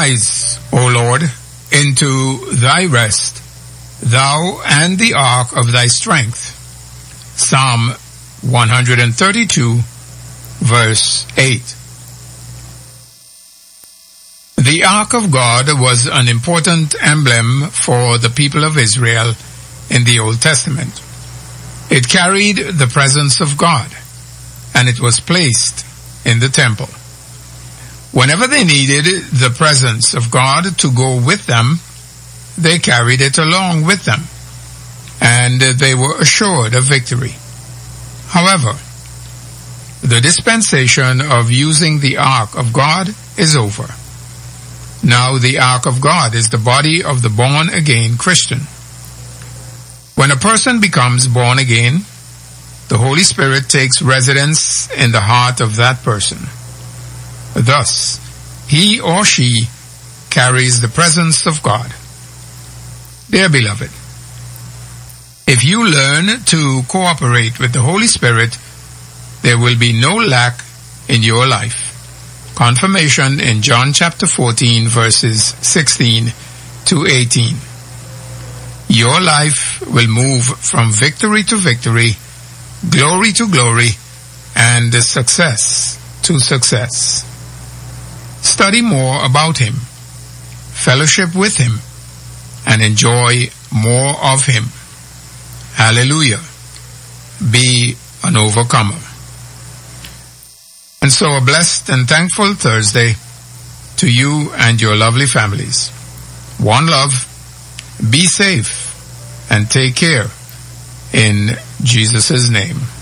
Arise, O Lord, into thy rest, thou and the ark of thy strength. Psalm 132, verse 8. The Ark of God was an important emblem for the people of Israel in the Old Testament. It carried the presence of God, and it was placed in the temple. Whenever they needed the presence of God to go with them, they carried it along with them, and they were assured of victory. However, the dispensation of using the Ark of God is over. Now the Ark of God is the body of the born-again Christian. When a person becomes born again, the Holy Spirit takes residence in the heart of that person. Thus, he or she carries the presence of God. Dear beloved, if you learn to cooperate with the Holy Spirit, there will be no lack in your life. Confirmation in John chapter 14 verses 16 to 18. Your life will move from victory to victory, glory to glory, and success to success. Study more about Him, fellowship with Him, and enjoy more of Him. Hallelujah. Be an overcomer. And so a blessed and thankful Thursday to you and your lovely families. One love, be safe, and take care in Jesus' name.